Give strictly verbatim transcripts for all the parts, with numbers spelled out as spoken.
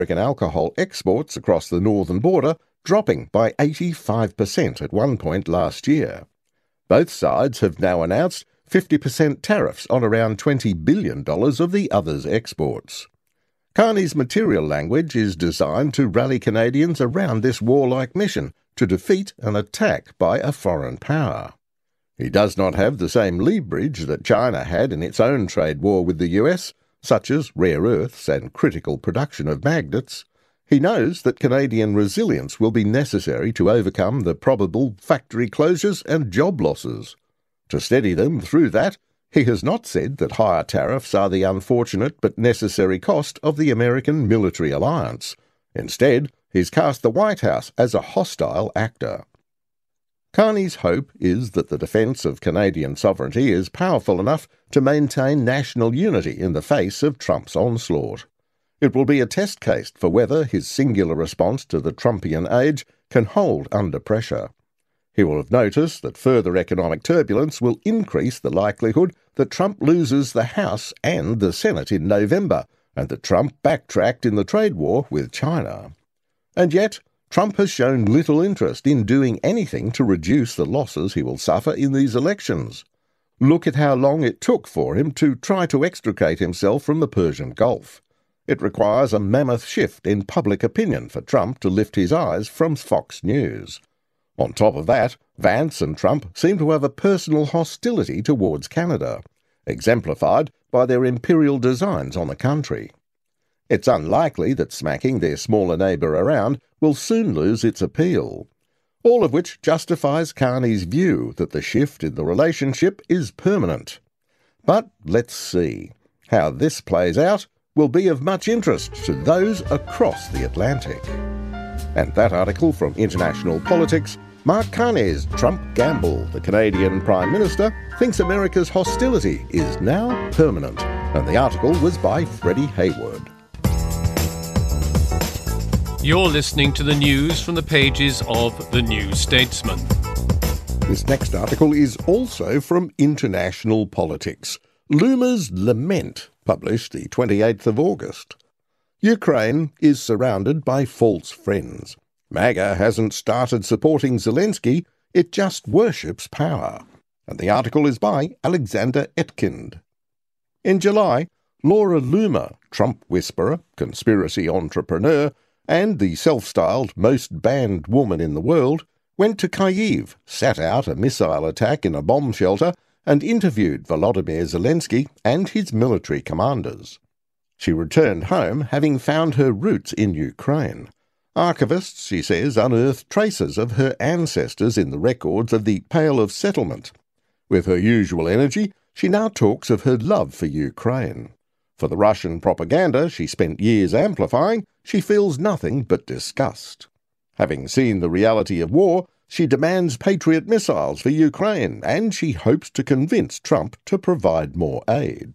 American alcohol exports across the northern border dropping by eighty-five percent at one point last year. Both sides have now announced fifty percent tariffs on around twenty billion dollars of the other's exports. Carney's material language is designed to rally Canadians around this warlike mission to defeat an attack by a foreign power. He does not have the same leverage that China had in its own trade war with the U S, such as rare earths and critical production of magnets. He knows that Canadian resilience will be necessary to overcome the probable factory closures and job losses. To steady them through that, he has not said that higher tariffs are the unfortunate but necessary cost of the American military alliance. Instead, he's cast the White House as a hostile actor. Carney's hope is that the defence of Canadian sovereignty is powerful enough to maintain national unity in the face of Trump's onslaught. It will be a test case for whether his singular response to the Trumpian age can hold under pressure. He will have noticed that further economic turbulence will increase the likelihood that Trump loses the House and the Senate in November, and that Trump backtracked in the trade war with China. And yet, Trump has shown little interest in doing anything to reduce the losses he will suffer in these elections. Look at how long it took for him to try to extricate himself from the Persian Gulf. It requires a mammoth shift in public opinion for Trump to lift his eyes from Fox News. On top of that, Vance and Trump seem to have a personal hostility towards Canada, exemplified by their imperial designs on the country. It's unlikely that smacking their smaller neighbour around will soon lose its appeal, all of which justifies Carney's view that the shift in the relationship is permanent. But let's see. How this plays out will be of much interest to those across the Atlantic. And that article from International Politics, Mark Carney's Trump gamble, the Canadian Prime Minister thinks America's hostility is now permanent. And the article was by Freddie Hayward. You're listening to the news from the pages of The New Statesman. This next article is also from International Politics. Luma's Lament, published the twenty-eighth of August. Ukraine is surrounded by false friends. MAGA hasn't started supporting Zelensky, it just worships power. And the article is by Alexander Etkind. In July, Laura Loomer, Trump whisperer, conspiracy entrepreneur, and the self-styled most banned woman in the world, went to Kyiv, sat out a missile attack in a bomb shelter, and interviewed Volodymyr Zelensky and his military commanders. She returned home having found her roots in Ukraine. Archivists, she says, unearthed traces of her ancestors in the records of the Pale of Settlement. With her usual energy, she now talks of her love for Ukraine. For the Russian propaganda she spent years amplifying, she feels nothing but disgust. Having seen the reality of war, she demands Patriot missiles for Ukraine, and she hopes to convince Trump to provide more aid.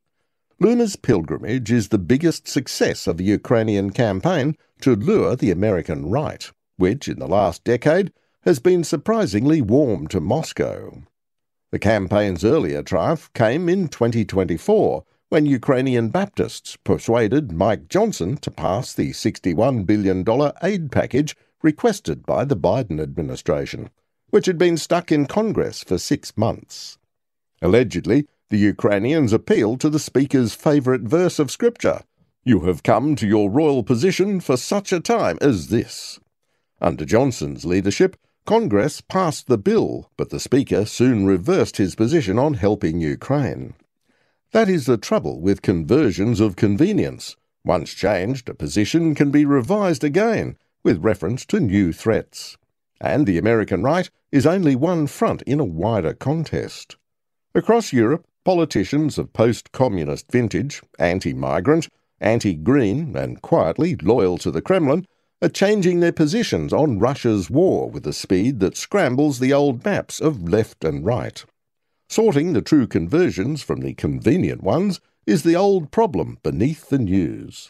Luma's pilgrimage is the biggest success of the Ukrainian campaign to lure the American right, which, in the last decade, has been surprisingly warm to Moscow. The campaign's earlier triumph came in twenty twenty-four, when Ukrainian Baptists persuaded Mike Johnson to pass the sixty-one billion dollars aid package requested by the Biden administration, which had been stuck in Congress for six months. Allegedly, the Ukrainians appealed to the Speaker's favourite verse of Scripture, "You have come to your royal position for such a time as this." Under Johnson's leadership, Congress passed the bill, but the Speaker soon reversed his position on helping Ukraine. That is the trouble with conversions of convenience. Once changed, a position can be revised again, with reference to new threats. And the American right is only one front in a wider contest. Across Europe, politicians of post-communist vintage, anti-migrant, anti-green, and quietly loyal to the Kremlin, are changing their positions on Russia's war with a speed that scrambles the old maps of left and right. Sorting the true conversions from the convenient ones is the old problem beneath the news.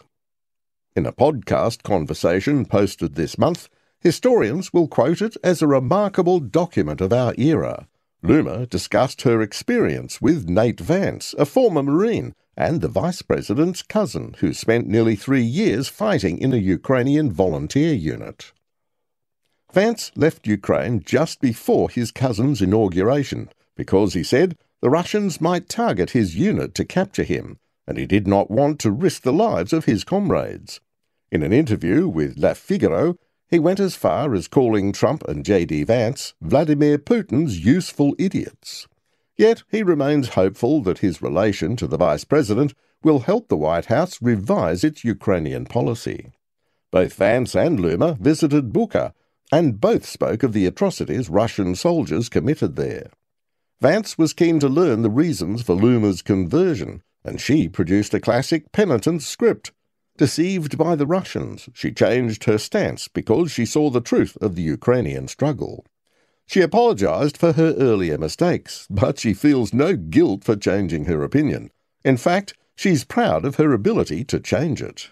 In a podcast conversation posted this month, historians will quote it as a remarkable document of our era. Loomer discussed her experience with Nate Vance, a former Marine, and the Vice President's cousin, who spent nearly three years fighting in a Ukrainian volunteer unit. Vance left Ukraine just before his cousin's inauguration because, he said, the Russians might target his unit to capture him, and he did not want to risk the lives of his comrades. In an interview with Le Figaro, he went as far as calling Trump and J D Vance Vladimir Putin's useful idiots. Yet he remains hopeful that his relation to the Vice President will help the White House revise its Ukrainian policy. Both Vance and Loomer visited Bucha, and both spoke of the atrocities Russian soldiers committed there. Vance was keen to learn the reasons for Loomer's conversion, and she produced a classic penitent script. Deceived by the Russians, she changed her stance because she saw the truth of the Ukrainian struggle. She apologised for her earlier mistakes, but she feels no guilt for changing her opinion. In fact, she's proud of her ability to change it.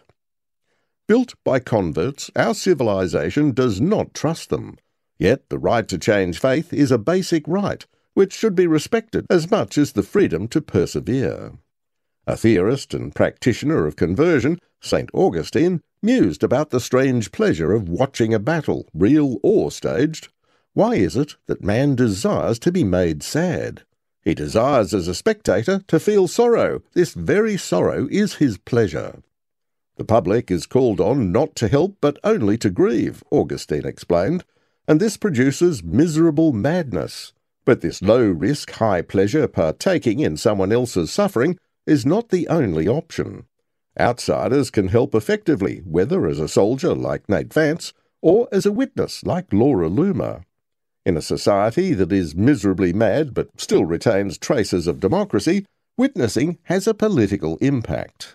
Built by converts, our civilization does not trust them. Yet the right to change faith is a basic right, which should be respected as much as the freedom to persevere. A theorist and practitioner of conversion, Saint Augustine, mused about the strange pleasure of watching a battle, real or staged. Why is it that man desires to be made sad? He desires as a spectator to feel sorrow. This very sorrow is his pleasure. The public is called on not to help but only to grieve, Augustine explained, and this produces miserable madness. But this low-risk, high-pleasure partaking in someone else's suffering is not the only option. Outsiders can help effectively, whether as a soldier like Nate Vance or as a witness like Laura Loomer. In a society that is miserably mad but still retains traces of democracy, witnessing has a political impact.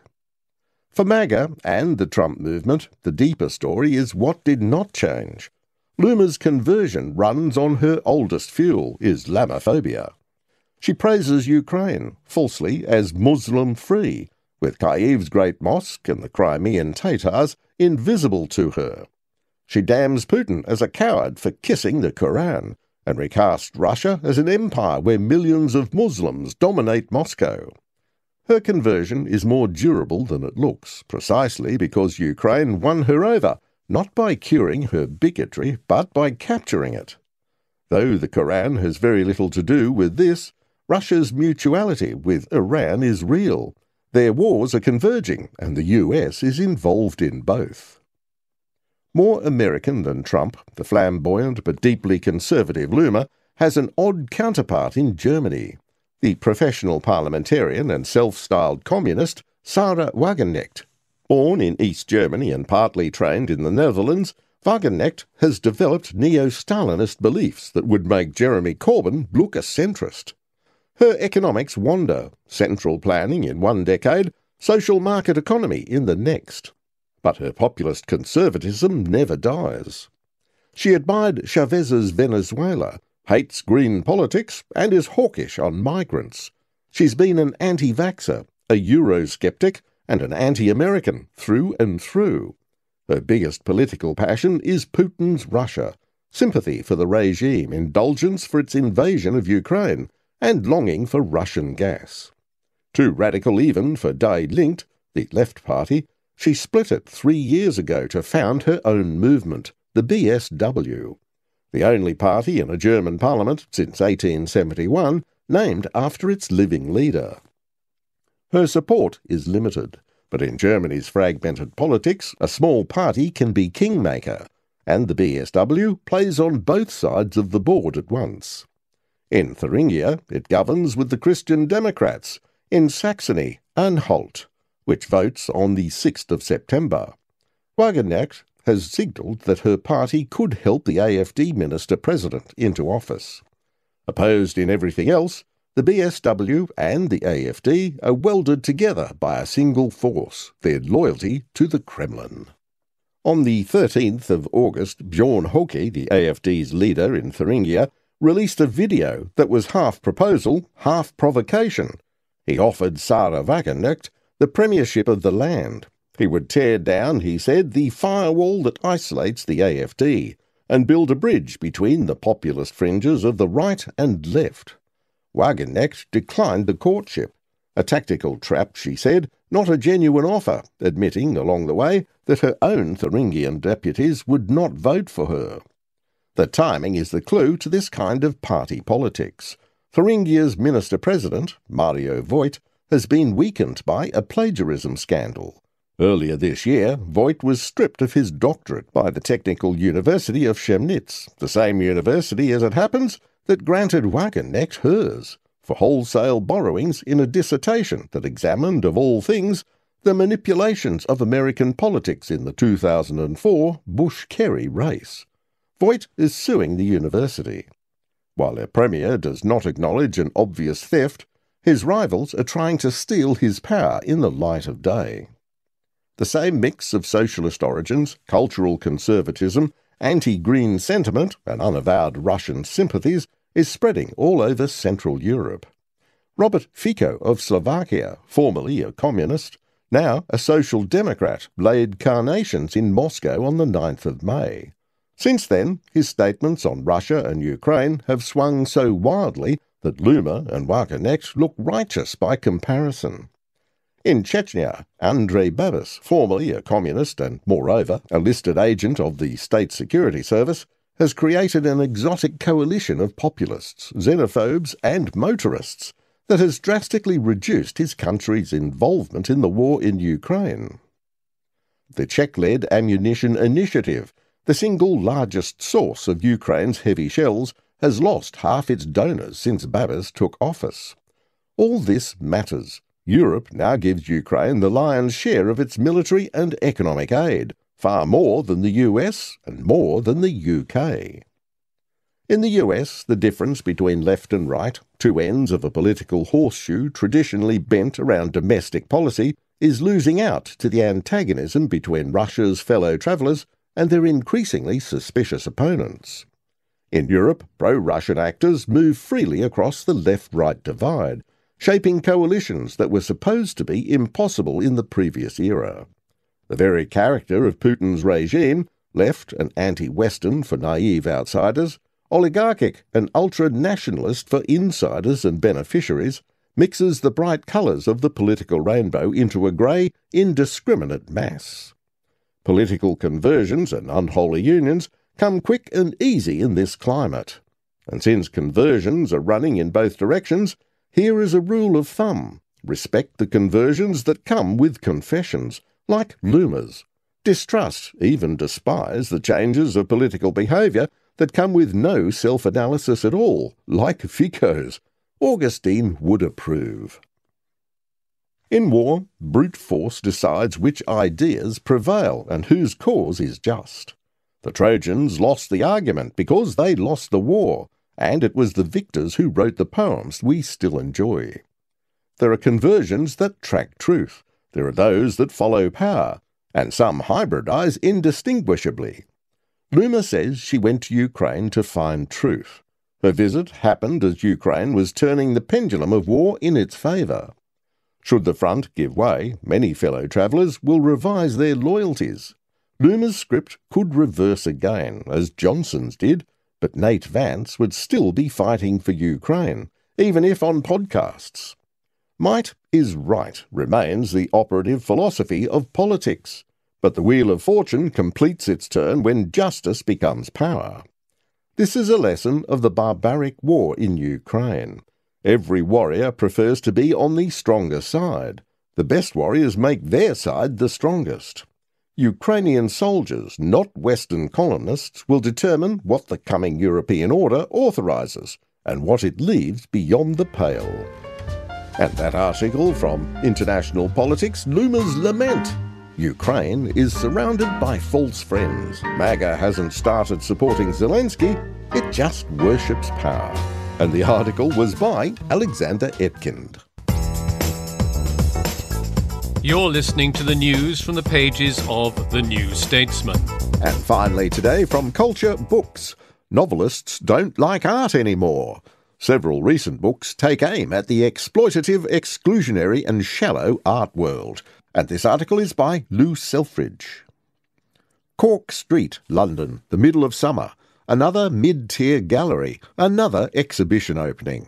For MAGA and the Trump movement, the deeper story is what did not change. Loomer's conversion runs on her oldest fuel, Islamophobia. She praises Ukraine, falsely, as Muslim-free, with Kyiv's great mosque and the Crimean Tatars invisible to her. She damns Putin as a coward for kissing the Quran, and recasts Russia as an empire where millions of Muslims dominate Moscow. Her conversion is more durable than it looks, precisely because Ukraine won her over, not by curing her bigotry, but by capturing it. Though the Quran has very little to do with this, Russia's mutuality with Iran is real. Their wars are converging, and the U S is involved in both. More American than Trump, the flamboyant but deeply conservative Loomer has an odd counterpart in Germany. The professional parliamentarian and self-styled communist Sarah Wagenknecht. Born in East Germany and partly trained in the Netherlands, Wagenknecht has developed neo-Stalinist beliefs that would make Jeremy Corbyn look a centrist. Her economics wander, central planning in one decade, social market economy in the next. But her populist conservatism never dies. She admired Chavez's Venezuela, hates green politics, and is hawkish on migrants. She's been an anti-vaxxer, a Eurosceptic, and an anti-American through and through. Her biggest political passion is Putin's Russia, sympathy for the regime, indulgence for its invasion of Ukraine, and longing for Russian gas. Too radical even for Die Linke, the Left Party, she split it three years ago to found her own movement, the B S W, the only party in a German parliament since eighteen seventy-one named after its living leader. Her support is limited, but in Germany's fragmented politics, a small party can be kingmaker, and the B S W plays on both sides of the board at once. In Thuringia, it governs with the Christian Democrats, in Saxony, Anhalt, which votes on the sixth of September. Wagenknecht has signalled that her party could help the A F D minister-president into office. Opposed in everything else, the B S W and the A F D are welded together by a single force, their loyalty to the Kremlin. On the thirteenth of August, Bjorn Höcke, the A F D's leader in Thuringia, released a video that was half proposal, half provocation. He offered Sarah Wagenknecht the premiership of the land. He would tear down, he said, the firewall that isolates the A F D and build a bridge between the populist fringes of the right and left. Wagenknecht declined the courtship. A tactical trap, she said, not a genuine offer, admitting along the way that her own Thuringian deputies would not vote for her. The timing is the clue to this kind of party politics. Thuringia's minister-president, Mario Voigt, has been weakened by a plagiarism scandal. Earlier this year, Voigt was stripped of his doctorate by the Technical University of Chemnitz, the same university, as it happens, that granted Wagenknecht hers, for wholesale borrowings in a dissertation that examined, of all things, the manipulations of American politics in the two thousand four Bush-Kerry race. Voigt is suing the university. While their premier does not acknowledge an obvious theft, his rivals are trying to steal his power in the light of day. The same mix of socialist origins, cultural conservatism, anti-green sentiment, and unavowed Russian sympathies is spreading all over Central Europe. Robert Fico of Slovakia, formerly a communist, now a social democrat, laid carnations in Moscow on the ninth of May. Since then, his statements on Russia and Ukraine have swung so wildly that Luma and Wagenknecht look righteous by comparison. In Chechnya, Andrei Babis, formerly a communist and, moreover, a listed agent of the State Security Service, has created an exotic coalition of populists, xenophobes and motorists that has drastically reduced his country's involvement in the war in Ukraine. The Czech-led Ammunition Initiative, the single largest source of Ukraine's heavy shells, has lost half its donors since Babis took office. All this matters. Europe now gives Ukraine the lion's share of its military and economic aid, far more than the U S and more than the U K. In the U S, the difference between left and right, two ends of a political horseshoe traditionally bent around domestic policy, is losing out to the antagonism between Russia's fellow travellers and their increasingly suspicious opponents. In Europe, pro-Russian actors move freely across the left-right divide, shaping coalitions that were supposed to be impossible in the previous era. The very character of Putin's regime, left and anti-Western for naive outsiders, oligarchic and ultra-nationalist for insiders and beneficiaries, mixes the bright colours of the political rainbow into a grey, indiscriminate mass. Political conversions and unholy unions come quick and easy in this climate. And since conversions are running in both directions, here is a rule of thumb. Respect the conversions that come with confessions, like Luma's. Distrust, even despise, the changes of political behaviour that come with no self-analysis at all, like Fico's. Augustine would approve. In war, brute force decides which ideas prevail and whose cause is just. The Trojans lost the argument because they lost the war, and it was the victors who wrote the poems we still enjoy. There are conversions that track truth, there are those that follow power, and some hybridize indistinguishably. Luma says she went to Ukraine to find truth. Her visit happened as Ukraine was turning the pendulum of war in its favour. Should the front give way, many fellow travellers will revise their loyalties. Luma's script could reverse again, as Johnson's did, but Nate Vance would still be fighting for Ukraine, even if on podcasts. Might is right remains the operative philosophy of politics, but the wheel of fortune completes its turn when justice becomes power. This is a lesson of the barbaric war in Ukraine. Every warrior prefers to be on the stronger side. The best warriors make their side the strongest. Ukrainian soldiers, not Western colonists, will determine what the coming European order authorises and what it leaves beyond the pale. And that article from International Politics, Luma's Lament. Ukraine is surrounded by false friends. MAGA hasn't started supporting Zelensky, it just worships power. And the article was by Alexander Etkind. You're listening to the news from the pages of The New Statesman. And finally today from Culture Books, novelists don't like art anymore. Several recent books take aim at the exploitative, exclusionary and shallow art world. And this article is by Lou Selfridge. Cork Street, London, the middle of summer. Another mid-tier gallery, another exhibition opening.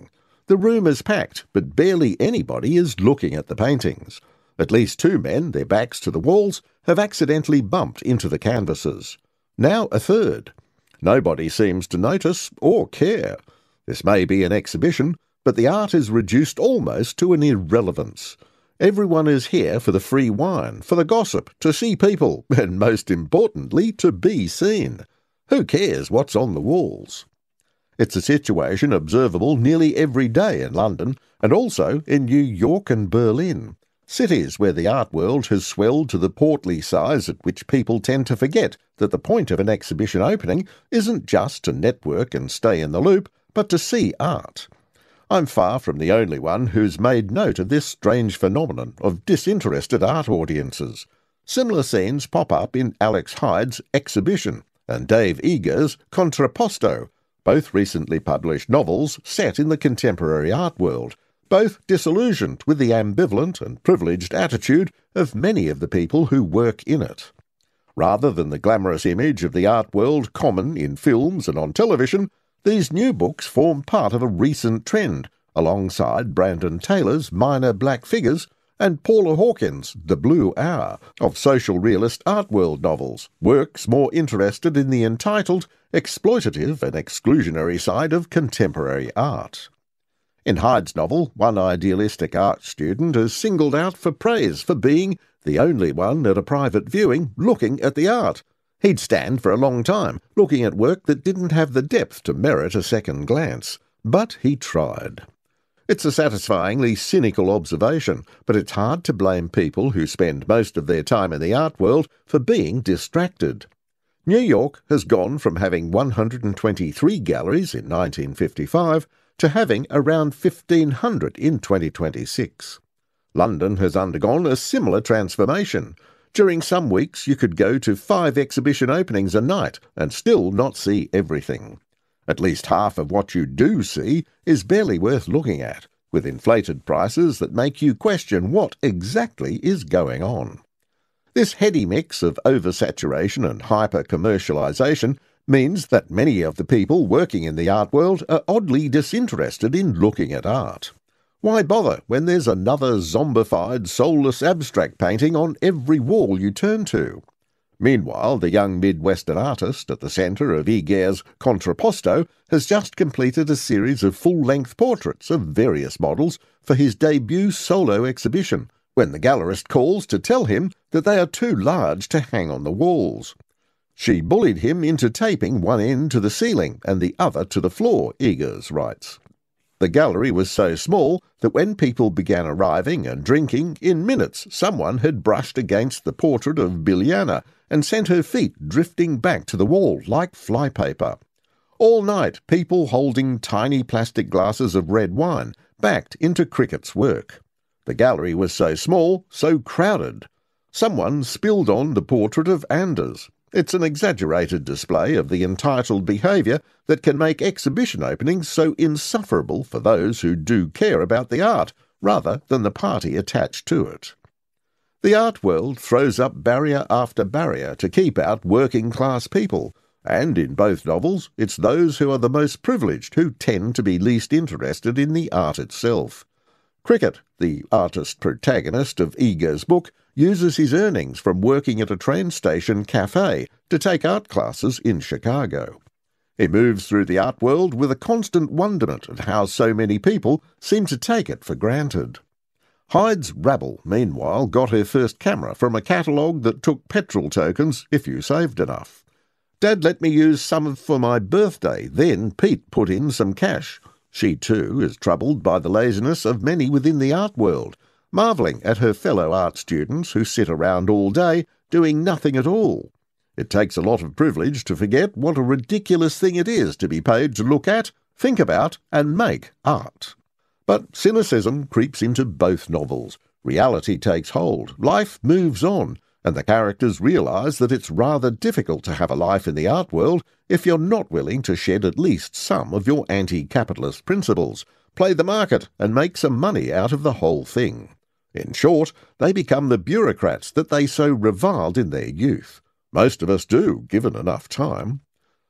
The room is packed, but barely anybody is looking at the paintings. At least two men, their backs to the walls, have accidentally bumped into the canvases. Now a third. Nobody seems to notice or care. This may be an exhibition, but the art is reduced almost to an irrelevance. Everyone is here for the free wine, for the gossip, to see people, and most importantly, to be seen. Who cares what's on the walls? It's a situation observable nearly every day in London, and also in New York and Berlin, cities where the art world has swelled to the portly size at which people tend to forget that the point of an exhibition opening isn't just to network and stay in the loop, but to see art. I'm far from the only one who's made note of this strange phenomenon of disinterested art audiences. Similar scenes pop up in Alex Hyde's Exhibition and Dave Eager's Contrapposto, both recently published novels set in the contemporary art world, both disillusioned with the ambivalent and privileged attitude of many of the people who work in it. Rather than the glamorous image of the art world common in films and on television, these new books form part of a recent trend, alongside Brandon Taylor's Minor Black Figures and Paula Hawkins' The Blue Hour, of social realist art world novels, works more interested in the entitled, exploitative and exclusionary side of contemporary art. In Hyde's novel, one idealistic art student is singled out for praise for being the only one at a private viewing looking at the art. He'd stand for a long time, looking at work that didn't have the depth to merit a second glance. But he tried. It's a satisfyingly cynical observation, but it's hard to blame people who spend most of their time in the art world for being distracted. New York has gone from having one hundred twenty-three galleries in nineteen fifty-five to having around fifteen hundred in twenty twenty-six. London has undergone a similar transformation. During some weeks you could go to five exhibition openings a night and still not see everything. At least half of what you do see is barely worth looking at, with inflated prices that make you question what exactly is going on. This heady mix of oversaturation and hyper-commercialisation means that many of the people working in the art world are oddly disinterested in looking at art. Why bother when there's another zombified, soulless abstract painting on every wall you turn to? Meanwhile, the young Midwestern artist at the centre of Eager's Contrapposto has just completed a series of full-length portraits of various models for his debut solo exhibition, when the gallerist calls to tell him that they are too large to hang on the walls. She bullied him into taping one end to the ceiling and the other to the floor, Eagers writes. The gallery was so small that when people began arriving and drinking, in minutes someone had brushed against the portrait of Biljana and sent her feet drifting back to the wall like flypaper. All night people holding tiny plastic glasses of red wine backed into Crickett's work. The gallery was so small, so crowded. Someone spilled on the portrait of Anders. It's an exaggerated display of the entitled behaviour that can make exhibition openings so insufferable for those who do care about the art, rather than the party attached to it. The art world throws up barrier after barrier to keep out working-class people, and in both novels it's those who are the most privileged who tend to be least interested in the art itself. Cricket, the artist protagonist of Eager's book, uses his earnings from working at a train station cafe to take art classes in Chicago. He moves through the art world with a constant wonderment at how so many people seem to take it for granted. Hyde's rabble, meanwhile, got her first camera from a catalogue that took petrol tokens if you saved enough. Dad let me use some for my birthday, then Pete put in some cash. She, too, is troubled by the laziness of many within the art world, marvelling at her fellow art students who sit around all day doing nothing at all. It takes a lot of privilege to forget what a ridiculous thing it is to be paid to look at, think about, and make art. But cynicism creeps into both novels. Reality takes hold, life moves on, and the characters realise that it's rather difficult to have a life in the art world if you're not willing to shed at least some of your anti-capitalist principles, play the market, and make some money out of the whole thing. In short, they become the bureaucrats that they so reviled in their youth. Most of us do, given enough time.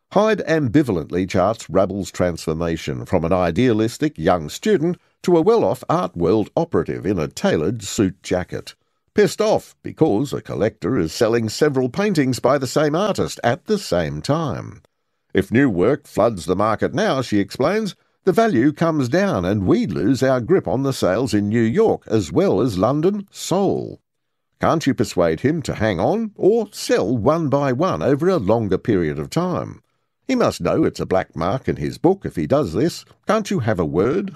Hyde ambivalently charts Rabble's transformation from an idealistic young student to a well-off art world operative in a tailored suit jacket. Pissed off because a collector is selling several paintings by the same artist at the same time. If new work floods the market now, she explains, the value comes down and we lose our grip on the sales in New York as well as London, Seoul. Can't you persuade him to hang on or sell one by one over a longer period of time? He must know it's a black mark in his book if he does this. Can't you have a word?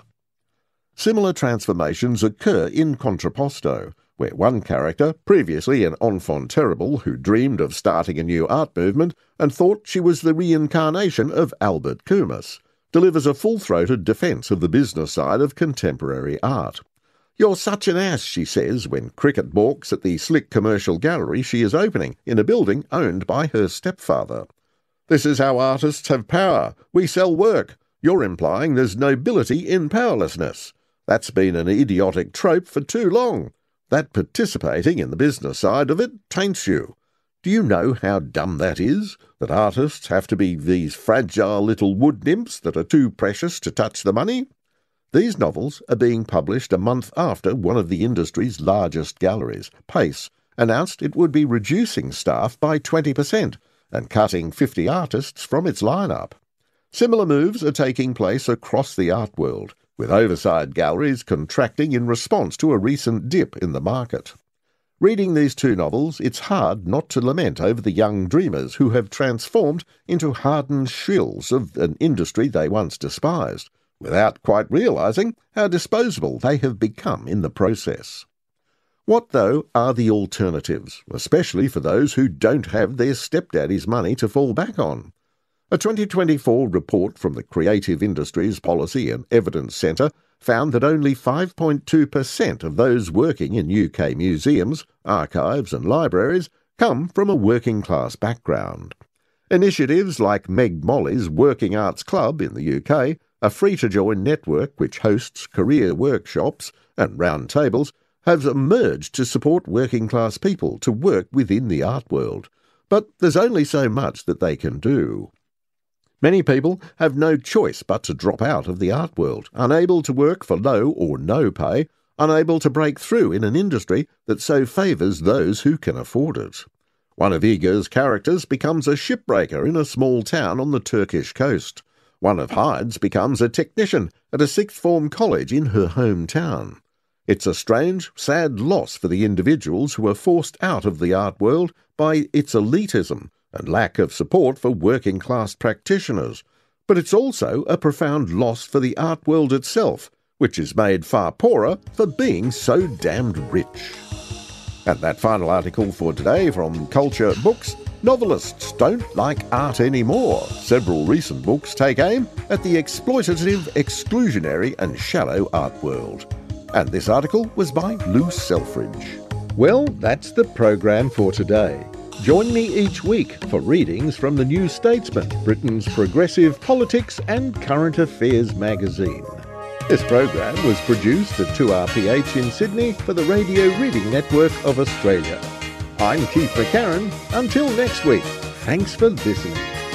Similar transformations occur in Contrapposto, where one character, previously an enfant terrible who dreamed of starting a new art movement and thought she was the reincarnation of Albert Kumas, delivers a full-throated defence of the business side of contemporary art. "You're such an ass," she says when cricket balks at the slick commercial gallery she is opening in a building owned by her stepfather. "This is how artists have power. We sell work. You're implying there's nobility in powerlessness. That's been an idiotic trope for too long. That participating in the business side of it taints you. Do you know how dumb that is? That artists have to be these fragile little wood nymphs that are too precious to touch the money?" These novels are being published a month after one of the industry's largest galleries, Pace, announced it would be reducing staff by twenty percent and cutting fifty artists from its lineup. Similar moves are taking place across the art world, with oversized galleries contracting in response to a recent dip in the market. Reading these two novels, it's hard not to lament over the young dreamers who have transformed into hardened shills of an industry they once despised, without quite realising how disposable they have become in the process. What, though, are the alternatives, especially for those who don't have their stepdaddy's money to fall back on? A twenty twenty-four report from the Creative Industries Policy and Evidence Centre found that only five point two percent of those working in U K museums, archives and libraries come from a working-class background. Initiatives like Meg Molly's Working Arts Club in the U K, a free-to-join network which hosts career workshops and round tables, have emerged to support working-class people to work within the art world. But there's only so much that they can do. Many people have no choice but to drop out of the art world, unable to work for low or no pay, unable to break through in an industry that so favours those who can afford it. One of Eager's characters becomes a shipbreaker in a small town on the Turkish coast. One of Hyde's becomes a technician at a sixth form college in her hometown. It's a strange, sad loss for the individuals who are forced out of the art world by its elitism and lack of support for working-class practitioners. But it's also a profound loss for the art world itself, which is made far poorer for being so damned rich. And that final article for today from Culture Books, novelists don't like art anymore. Several recent books take aim at the exploitative, exclusionary and shallow art world. And this article was by Lou Selfridge. Well, that's the program for today. Join me each week for readings from the New Statesman, Britain's progressive politics and current affairs magazine. This program was produced at two R P H in Sydney for the Radio Reading Network of Australia. I'm Keith McCarron. Until next week, thanks for listening.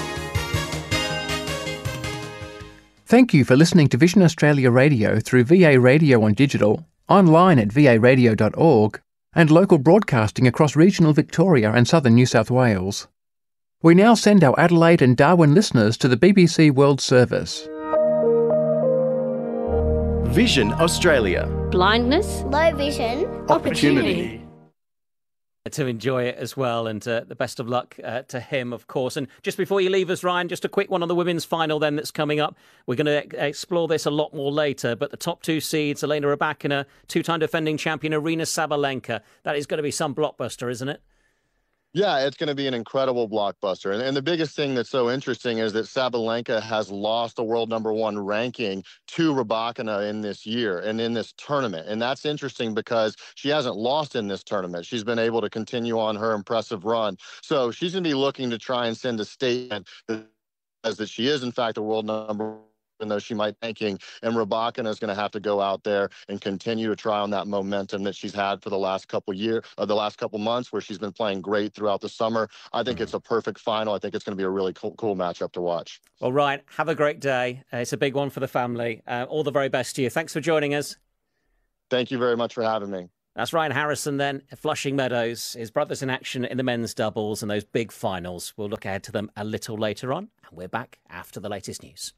Thank you for listening to Vision Australia Radio through V A Radio on digital, online at v a radio dot org, and local broadcasting across regional Victoria and southern New South Wales. We now send our Adelaide and Darwin listeners to the B B C World Service. Vision Australia. Blindness, low vision, Opportunity. To enjoy it as well, and uh, the best of luck uh, to him, of course. And just before you leave us, Ryan, just a quick one on the women's final then that's coming up. We're going to e- explore this a lot more later, but the top two seeds, Elena Rybakina, two-time defending champion Aryna Sabalenka, that is going to be some blockbuster, isn't it? Yeah, it's going to be an incredible blockbuster. And, and the biggest thing that's so interesting is that Sabalenka has lost the world number one ranking to Rybakina in this year and in this tournament. And that's interesting because she hasn't lost in this tournament. She's been able to continue on her impressive run. So she's going to be looking to try and send a statement that says that she is, in fact, the world number even though she might be tanking. And Rybakina is going to have to go out there and continue to try on that momentum that she's had for the last couple year, uh, the last couple months, where she's been playing great throughout the summer. I think it's a perfect final. I think it's going to be a really cool, cool matchup to watch. All right, have a great day. Uh, it's a big one for the family. Uh, all the very best to you. Thanks for joining us. Thank you very much for having me. That's Ryan Harrison then, Flushing Meadows. His brothers in action in the men's doubles and those big finals. We'll look ahead to them a little later on. And we're back after the latest news.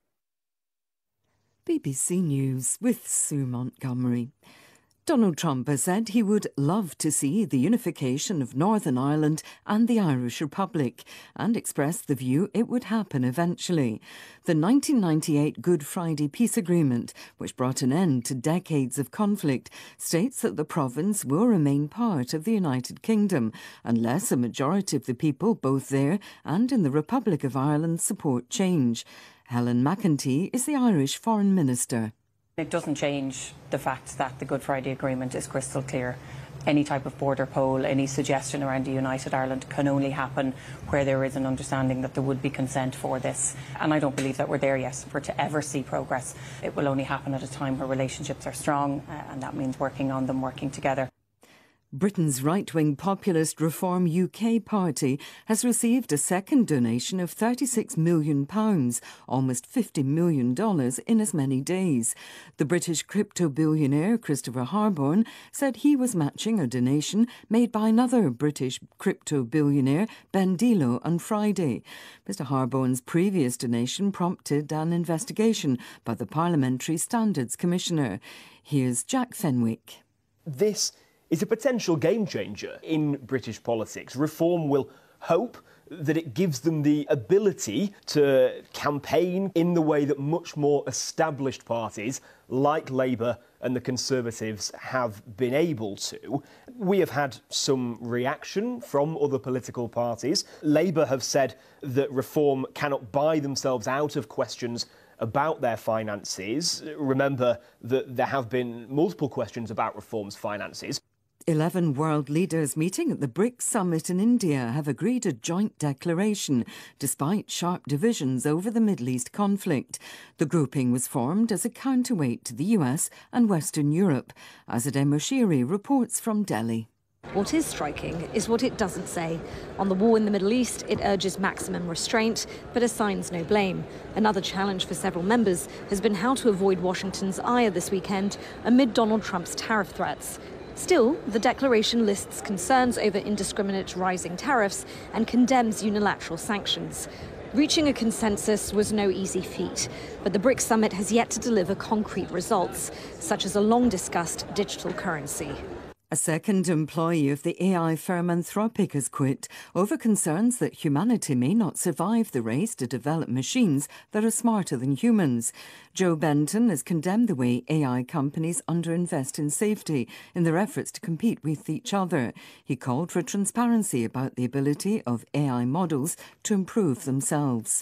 B B C News with Sue Montgomery. Donald Trump has said he would love to see the unification of Northern Ireland and the Irish Republic, and expressed the view it would happen eventually. The nineteen ninety-eight Good Friday Peace Agreement, which brought an end to decades of conflict, states that the province will remain part of the United Kingdom unless a majority of the people, both there and in the Republic of Ireland, support change. Helen McEntee is the Irish Foreign Minister. It doesn't change the fact that the Good Friday Agreement is crystal clear. Any type of border poll, any suggestion around a united Ireland can only happen where there is an understanding that there would be consent for this. And I don't believe that we're there yet for to ever see progress. It will only happen at a time where relationships are strong, uh, and that means working on them, working together. Britain's right-wing populist Reform U K party has received a second donation of thirty-six million pounds, almost fifty million dollars in as many days. The British crypto billionaire Christopher Harborne said he was matching a donation made by another British crypto billionaire, Ben Dilo, on Friday. Mister Harborne's previous donation prompted an investigation by the Parliamentary Standards Commissioner. Here's Jack Fenwick. This is a potential game changer in British politics. Reform will hope that it gives them the ability to campaign in the way that much more established parties like Labour and the Conservatives have been able to. We have had some reaction from other political parties. Labour have said that Reform cannot buy themselves out of questions about their finances. Remember that there have been multiple questions about Reform's finances. Eleven world leaders meeting at the BRICS summit in India have agreed a joint declaration, despite sharp divisions over the Middle East conflict. The grouping was formed as a counterweight to the U S and Western Europe. Azadeh Moshiri reports from Delhi. What is striking is what it doesn't say. On the war in the Middle East, it urges maximum restraint, but assigns no blame. Another challenge for several members has been how to avoid Washington's ire this weekend amid Donald Trump's tariff threats. Still, the declaration lists concerns over indiscriminate rising tariffs and condemns unilateral sanctions. Reaching a consensus was no easy feat, but the BRICS summit has yet to deliver concrete results, such as a long-discussed digital currency. A second employee of the A I firm Anthropic has quit over concerns that humanity may not survive the race to develop machines that are smarter than humans. Joe Benton has condemned the way A I companies underinvest in safety in their efforts to compete with each other. He called for transparency about the ability of A I models to improve themselves.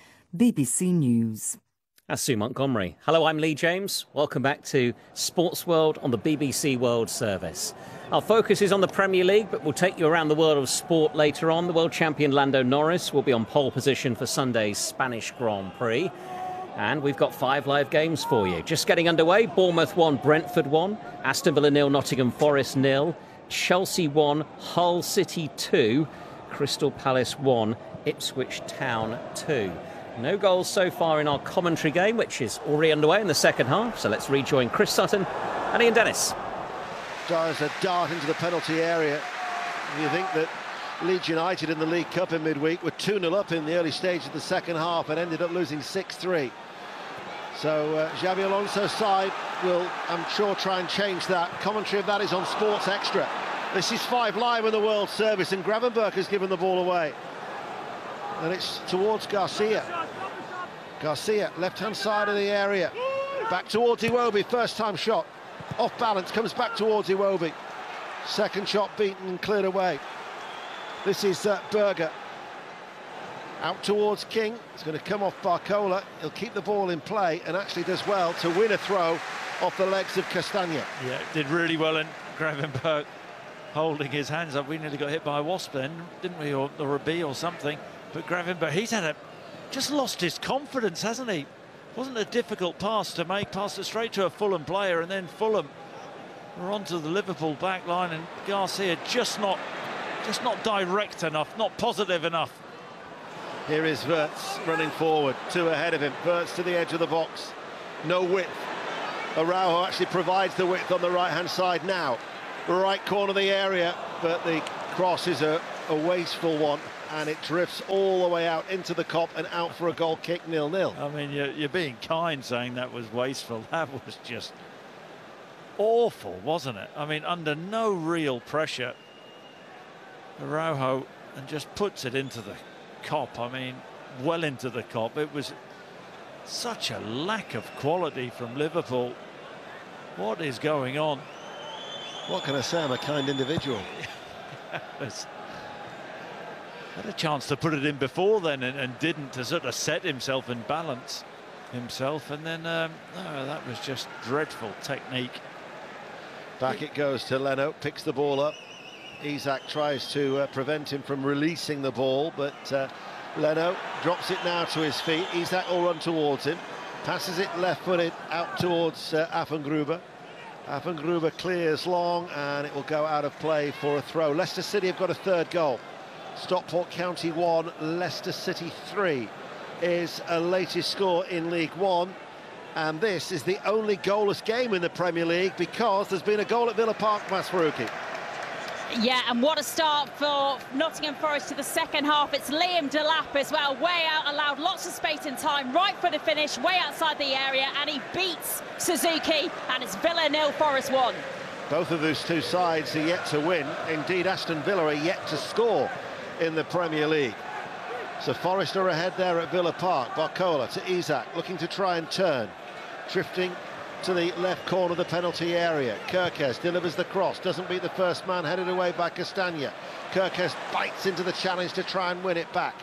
B B C News. That's Sue Montgomery. Hello, I'm Lee James. Welcome back to Sports World on the B B C World Service. Our focus is on the Premier League, but we'll take you around the world of sport later on. The world champion Lando Norris will be on pole position for Sunday's Spanish Grand Prix. And we've got five live games for you. Just getting underway. Bournemouth one, Brentford one, Aston Villa nil, Nottingham Forest nil, Chelsea one, Hull City two, Crystal Palace one, Ipswich Town two. No goals so far in our commentary game, which is already underway in the second half. So let's rejoin Chris Sutton and Ian Dennis. As a dart into the penalty area. You think that Leeds United in the League Cup in midweek were two nil up in the early stage of the second half and ended up losing six three. So uh, Xabi Alonso's side will, I'm sure, try and change that. Commentary of that is on Sports Extra. This is Five Live in the World Service, and Gravenberch has given the ball away. And it's towards Garcia. Garcia, left-hand side of the area. Back towards Iwobi, first-time shot. Off balance, comes back towards Iwobi. Second shot beaten and cleared away. This is uh, Berger. Out towards King. It's going to come off Barcola. He'll keep the ball in play and actually does well to win a throw off the legs of Castagna. Yeah, did really well, and Gravenberch holding his hands up. We nearly got hit by a wasp then, didn't we, or, or a bee or something. But Gravenberch, he's had a, just lost his confidence, hasn't he? wasn't a difficult pass to make, passed it straight to a Fulham player, and then Fulham were onto the Liverpool back line, and Garcia just not just not direct enough, not positive enough. Here is Wirtz running forward, two ahead of him. Wirtz to the edge of the box, no width. Araujo actually provides the width on the right-hand side now. Right corner of the area, but the cross is a, a wasteful one, and it drifts all the way out into the Kop and out for a goal kick, nil nil. I mean, you're, you're being kind saying that was wasteful. That was just awful, wasn't it? I mean, under no real pressure, Araujo, and just puts it into the Kop. I mean, well into the Kop. It was such a lack of quality from Liverpool. What is going on? What can I say? I'm a kind individual. was, had a chance to put it in before then and, and didn't, to sort of set himself and balance himself, and then um, no, that was just dreadful technique. Back it goes to Leno, picks the ball up. Isak tries to uh, prevent him from releasing the ball, but uh, Leno drops it now to his feet. Isak will run towards him, passes it left-footed out towards uh, Affengruber. Affengruber clears long, and it will go out of play for a throw. Leicester City have got a third goal. Stockport County one, Leicester City three is a latest score in League One. And this is the only goalless game in the Premier League because there's been a goal at Villa Park, Masfarouki. Yeah, and what a start for Nottingham Forest to the second half. It's Liam Delap as well, way out, allowed lots of space and time, right for the finish, way outside the area, and he beats Suzuki, and it's Villa nil, Forest one. Both of those two sides are yet to win. Indeed, Aston Villa are yet to score in the Premier League. So Forest are ahead there at Villa Park. Barcola to Isak, looking to try and turn. Drifting to the left corner of the penalty area. Kerkez delivers the cross, doesn't beat the first man, headed away by Castagna. Kerkez bites into the challenge to try and win it back.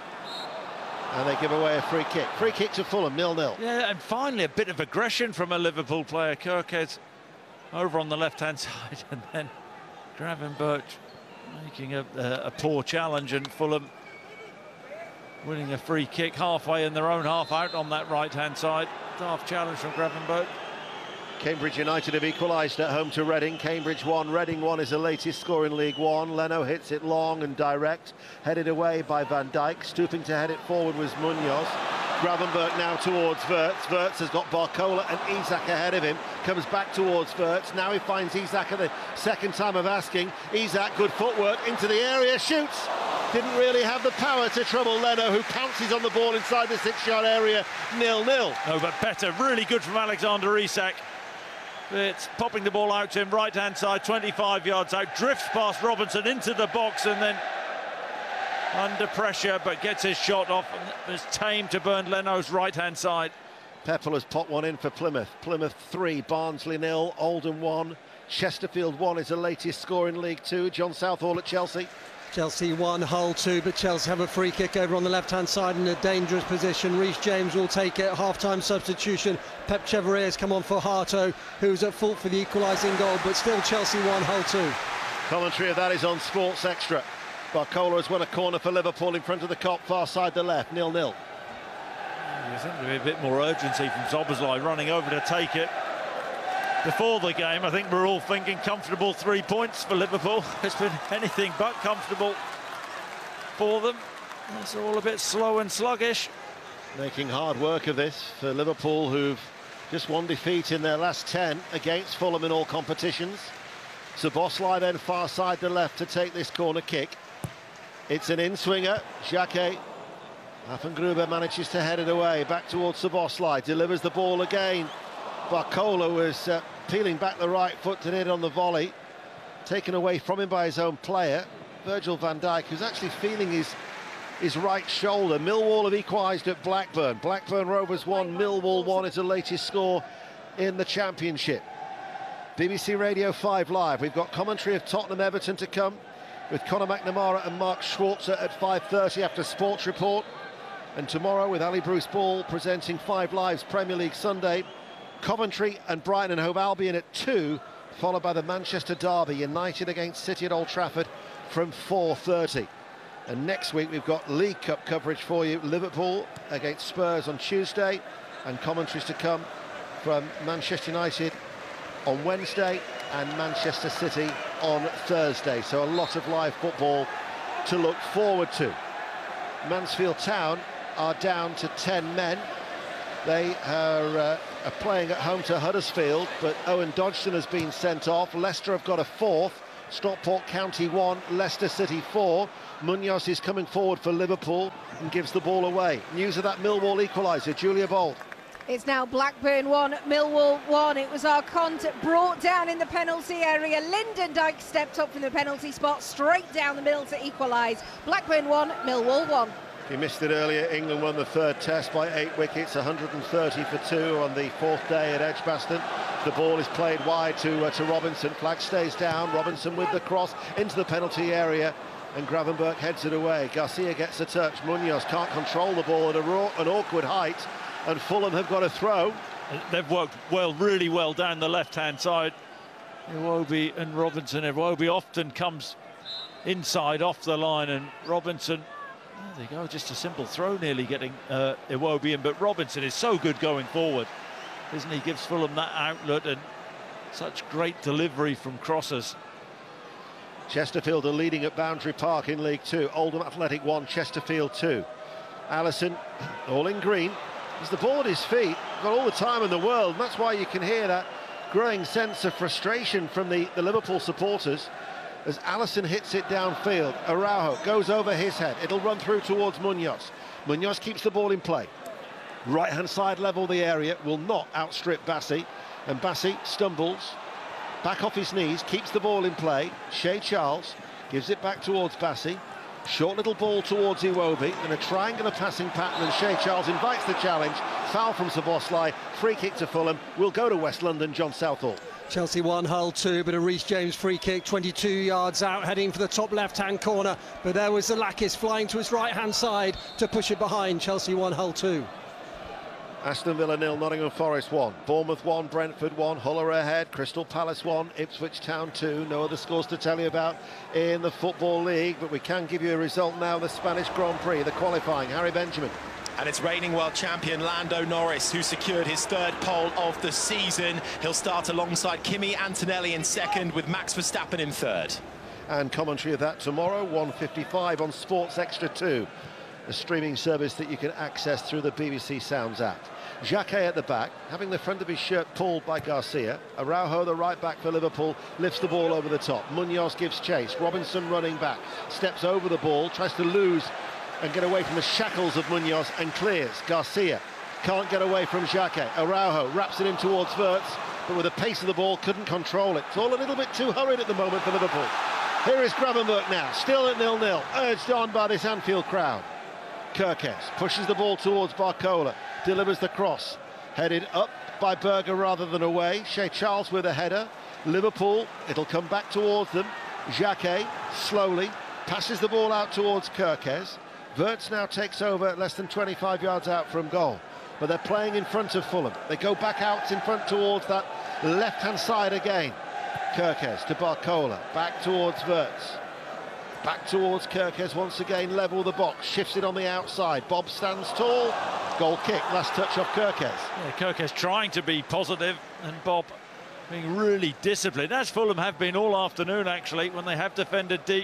And they give away a free kick. Free kick to Fulham, nil nil. Yeah, and finally a bit of aggression from a Liverpool player. Kerkez over on the left-hand side, and then Gravenberch making a, a, a poor challenge, and Fulham winning a free kick halfway in their own half out on that right-hand side. Half challenge from Gravenberch. Cambridge United have equalised at home to Reading. Cambridge one, Reading one is the latest score in League One. Leno hits it long and direct, headed away by Van Dijk. Stooping to head it forward was Munoz. Gravenberch now towards Wirtz. Wirtz has got Barcola and Isak ahead of him. Comes back towards Wirtz. Now he finds Isak at the second time of asking. Isak, good footwork into the area, shoots. Didn't really have the power to trouble Leno, who pounces on the ball inside the six-yard area, nil nil. Oh, but better, really good from Alexander Isak. It's popping the ball out to him, right-hand side, twenty-five yards out, drifts past Robinson into the box, and then under pressure, but gets his shot off and is tamed to burn Leno's right-hand side. Peppel has popped one in for Plymouth. Plymouth three, Barnsley nil, Oldham one, Chesterfield one is the latest score in League Two. John Southall at Chelsea. Chelsea one, Hull two, but Chelsea have a free kick over on the left-hand side in a dangerous position. Reece James will take it, half-time substitution. Pep Chevalier has come on for Harto, who's at fault for the equalising goal, but still Chelsea one, Hull two. Commentary of that is on Sports Extra. Barcola has won a corner for Liverpool in front of the Kop, far side the left, nil nil. I think there'll be a bit more urgency from Szoboszlai running over to take it. Before the game, I think we're all thinking comfortable three points for Liverpool. It's been anything but comfortable for them. It's all a bit slow and sluggish. Making hard work of this for Liverpool, who've just one defeat in their last ten against Fulham in all competitions. Szoboszlai then far side the left to take this corner kick. It's an in-swinger. Jacquet. Affengruber manages to head it away. Back towards Szoboszlai. Delivers the ball again. Barcola was uh, peeling back the right foot to hit on the volley, taken away from him by his own player, Virgil van Dijk, who's actually feeling his his right shoulder. Millwall have equalised at Blackburn. Blackburn Rovers one, Millwall one is the latest score in the Championship. B B C Radio five Live. We've got commentary of Tottenham Everton to come with Conor McNamara and Mark Schwarzer at five thirty after Sports Report. And tomorrow with Ali Bruce Ball presenting five Live's Premier League Sunday. Coventry and Brighton and Hove Albion at two, followed by the Manchester Derby, United against City at Old Trafford from four thirty. And next week we've got League Cup coverage for you. Liverpool against Spurs on Tuesday, and commentaries to come from Manchester United on Wednesday and Manchester City on Thursday. So a lot of live football to look forward to. Mansfield Town are down to ten men. They are, uh, are playing at home to Huddersfield, but Owen Dodgson has been sent off. Leicester have got a fourth. Stockport County one, Leicester City four. Munoz is coming forward for Liverpool and gives the ball away. News of that Millwall equaliser, Julia Bold. It's now Blackburn one, Millwall one. It was Arconte brought down in the penalty area. Lyndon Dykes stepped up from the penalty spot, straight down the middle to equalise. Blackburn one, Millwall one. If you missed it earlier, England won the third test by eight wickets, one hundred thirty for two on the fourth day at Edgbaston. The ball is played wide to, uh, to Robinson. Flag stays down. Robinson with the cross into the penalty area, and Gravenberch heads it away. Garcia gets a touch. Munoz can't control the ball at a raw, an awkward height, and Fulham have got a throw. They've worked well, really well down the left-hand side. Iwobi and Robinson. Iwobi often comes inside off the line, and Robinson, oh, there you go, just a simple throw nearly getting uh, Iwobi in, but Robinson is so good going forward, isn't he? Gives Fulham that outlet and such great delivery from crosses. Chesterfield are leading at Boundary Park in League Two. Oldham Athletic one, Chesterfield two. Allison, all in green. As the ball at his feet, got all the time in the world, and that's why you can hear that growing sense of frustration from the, the Liverpool supporters as Allison hits it downfield. Araujo goes over his head. It'll run through towards Munoz. Munoz keeps the ball in play. Right-hand side level the area, will not outstrip Bassi, and Bassi stumbles back off his knees, keeps the ball in play. Shea Charles gives it back towards Bassi. Short little ball towards Iwobi, and a triangular passing pattern, and Shea Charles invites the challenge. Foul from Szoboszlai, free kick to Fulham. Will go to West London, John Southall. Chelsea one, Hull two, but a Reece James free kick, twenty-two yards out, heading for the top left-hand corner. But there was Zalakis flying to his right-hand side to push it behind. Chelsea one, Hull two. Aston Villa nil, Nottingham Forest one. Bournemouth one, Brentford one. Hull are ahead, Crystal Palace one, Ipswich Town two. No other scores to tell you about in the Football League, but we can give you a result now. The Spanish Grand Prix, the qualifying. Harry Benjamin. And it's reigning world champion Lando Norris, who secured his third pole of the season. He'll start alongside Kimi Antonelli in second, with Max Verstappen in third. And commentary of that tomorrow, one fifty-five on Sports Extra two, a streaming service that you can access through the B B C Sounds app. Jacquet at the back, having the front of his shirt pulled by Garcia. Araujo, the right back for Liverpool, lifts the ball over the top. Munoz gives chase. Robinson running back, steps over the ball, tries to lose and get away from the shackles of Munoz and clears. Garcia can't get away from Jacquet. Araujo wraps it in towards Wirtz, but with the pace of the ball couldn't control it. It's all a little bit too hurried at the moment for Liverpool. Here is Gravenberch now, still at nil nil, urged on by this Anfield crowd. Kirkes pushes the ball towards Barcola, delivers the cross, headed up by Berger rather than away. Shea Charles with a header. Liverpool, it'll come back towards them. Jacquet slowly passes the ball out towards Kirkes. Wirtz now takes over less than twenty-five yards out from goal, but they're playing in front of Fulham. They go back out in front towards that left-hand side again. Kirkes to Barcola, back towards Wirtz. Back towards Kirkes once again, level the box, shifts it on the outside. Bob stands tall, goal kick, last touch off Kirkes. Yeah, Kirkes trying to be positive, and Bob being really disciplined, as Fulham have been all afternoon actually, when they have defended deep.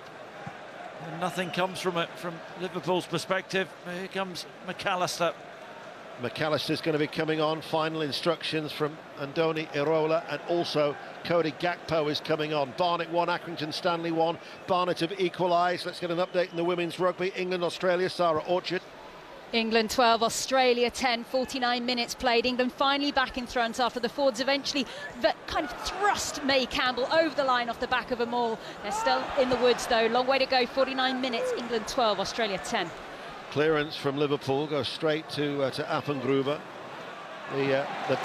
And nothing comes from it from Liverpool's perspective. Here comes McAllister. McAllister's going to be coming on. Final instructions from Andoni Iraola, and also Cody Gakpo is coming on. Barnet one, Accrington Stanley one. Barnet have equalised. Let's get an update in the women's rugby. England, Australia, Sarah Orchard. England twelve, Australia ten, forty-nine minutes played. England finally back in front after the Fords eventually kind of thrust May Campbell over the line off the back of a maul. They're still in the woods though, long way to go, forty-nine minutes, England twelve, Australia ten. Clearance from Liverpool goes straight to uh, to Appengruber. The, uh, the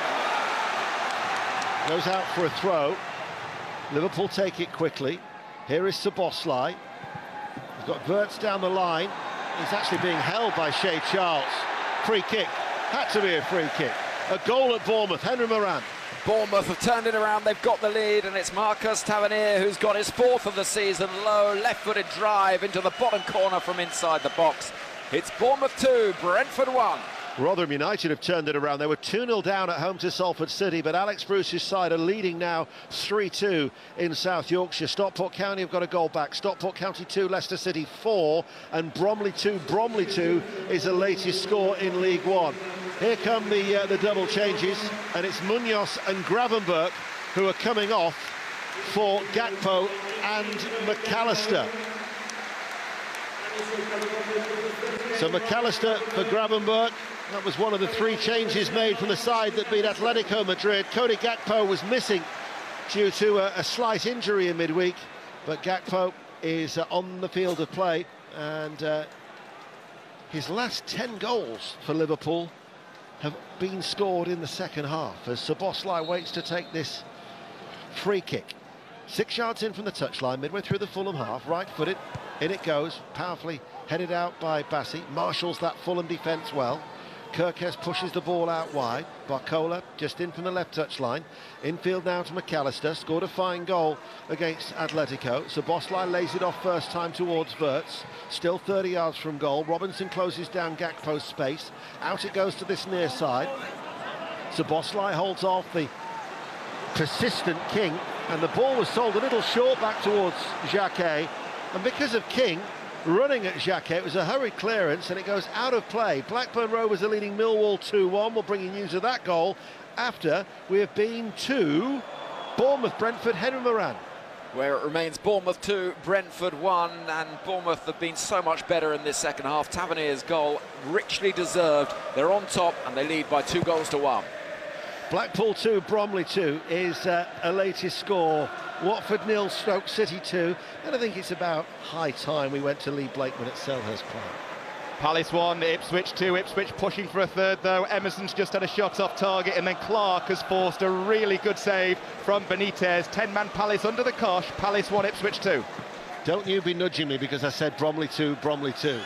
goes out for a throw. Liverpool take it quickly. Here is Szoboszlai. He's got Wirtz down the line. He's actually being held by Shea Charles. Free kick. Had to be a free kick. A goal at Bournemouth. Henry Moran. Bournemouth have turned it around, they've got the lead, and it's Marcus Tavernier who's got his fourth of the season. Low left-footed drive into the bottom corner from inside the box. It's Bournemouth two, Brentford one. Rotherham United have turned it around. They were two nil down at home to Salford City, but Alex Bruce's side are leading now three two in South Yorkshire. Stockport County have got a goal back. Stockport County two, Leicester City four, and Bromley two, Bromley two is the latest score in League One. Here come the, uh, the double changes, and it's Munoz and Gravenberch who are coming off for Gakpo and McAllister. So McAllister for Gravenberch. That was one of the three changes made from the side that beat Atletico Madrid. Cody Gakpo was missing due to a, a slight injury in midweek, but Gakpo is uh, on the field of play, and uh, his last ten goals for Liverpool have been scored in the second half as Szoboszlai waits to take this free kick. Six yards in from the touchline, midway through the Fulham half, right-footed, in it goes, powerfully headed out by Bassi, marshals that Fulham defence well. Kirkes pushes the ball out wide. Barcola just in from the left touchline. Infield now to McAllister. Scored a fine goal against Atletico. Szoboszlai lays it off first time towards Wirtz. Still thirty yards from goal. Robinson closes down Gakpo's space. Out it goes to this near side. Szoboszlai holds off the persistent King, and the ball was sold a little short back towards Jacquet. And because of King running at Jacquet, it was a hurried clearance and it goes out of play. Blackburn Rovers are leading Millwall two one. We'll bring you news of that goal after we have been to Bournemouth, Brentford, Henry Moran. Where it remains Bournemouth two, Brentford one, and Bournemouth have been so much better in this second half. Tavernier's goal, richly deserved. They're on top and they lead by two goals to one. Blackpool two, Bromley two is uh, a latest score. Watford nil, Stoke City two, and I think it's about high time we went to Lee Blakeman at Selhurst Park. Palace one, Ipswich two. Ipswich pushing for a third though. Emerson's just had a shot off target, and then Clark has forced a really good save from Benitez. ten-man Palace under the cosh. Palace one, Ipswich two. Don't you be nudging me because I said Bromley two, Bromley two.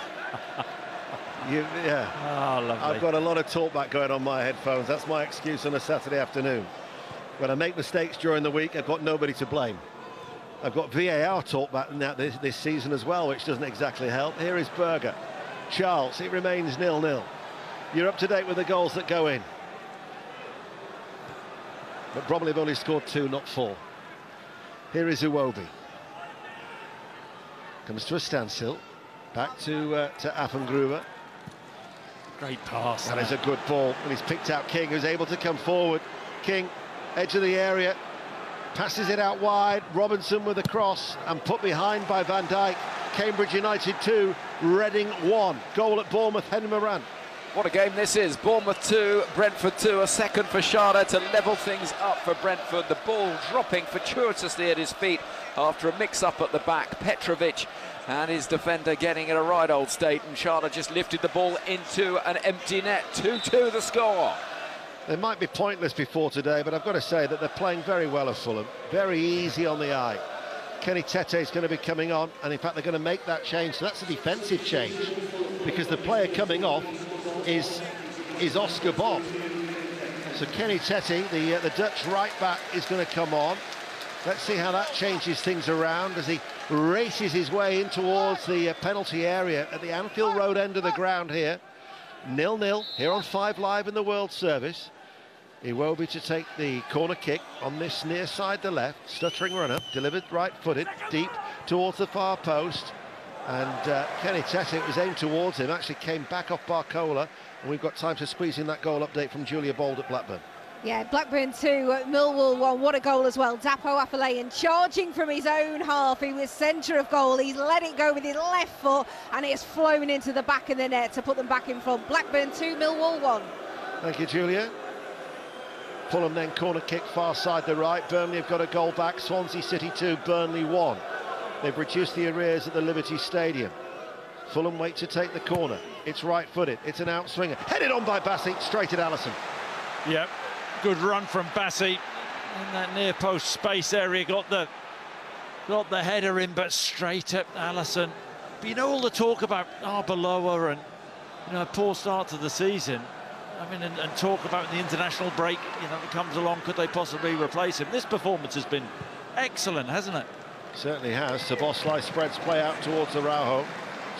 You, yeah. Oh, lovely. I've got a lot of talkback going on my headphones. That's my excuse on a Saturday afternoon. When I make mistakes during the week, I've got nobody to blame. I've got V A R talkback now this, this season as well, which doesn't exactly help. Here is Berger. Charles, it remains nil nil. You're up to date with the goals that go in. But Bromley have only scored two, not four. Here is Iwobi. Comes to a standstill. Back to, uh, to Affengruber. Great pass. That is a good ball, and he's picked out King, who's able to come forward. King, edge of the area, passes it out wide. Robinson with a cross, and put behind by Van Dijk. Cambridge United two, Reading one. Goal at Bournemouth, Henry Moran. What a game this is. Bournemouth two, Brentford two. A second for Schade to level things up for Brentford. The ball dropping fortuitously at his feet after a mix-up at the back. Petrovic and his defender getting in a right old state, and Schade just lifted the ball into an empty net. two two the score. They might be pointless before today, but I've got to say that they're playing very well at Fulham. Very easy on the eye. Kenny Tete is going to be coming on, and in fact they're going to make that change. So that's a defensive change, because the player coming off is is Oscar Bob. So Kenny Tete, the uh, the Dutch right back, is going to come on. Let's see how that changes things around as he races his way in towards the uh, penalty area at the Anfield Road end of the ground here. nil nil here on Five Live in the World Service. Iwobi to take the corner kick on this near side, the left. Stuttering run up, delivered right-footed, deep towards the far post. And uh, Kenny Tete was aimed towards him, actually came back off Barcola. And we've got time to squeeze in that goal update from Julia Bold at Blackburn. Yeah, Blackburn two, Millwall one. What a goal as well. Dapo Afolayan charging from his own half. He was centre of goal. He's let it go with his left foot, and it's flown into the back of the net to put them back in front. Blackburn two, Millwall one. Thank you, Julia. Fulham then corner kick far side the right. Burnley have got a goal back. Swansea City two, Burnley one. They've reduced the arrears at the Liberty Stadium. Fulham wait to take the corner. It's right-footed. It's an outswinger. Headed on by Bassi, straight at Alisson. Yep. Good run from Bassi in that near post space area. Got the got the header in, but straight at Alisson. But you know all the talk about Arbeloa and you know poor start to the season. I mean, and, and talk about the international break. You know, that comes along. Could they possibly replace him? This performance has been excellent, hasn't it? Certainly has. Szoboszlai spreads play out towards Araujo.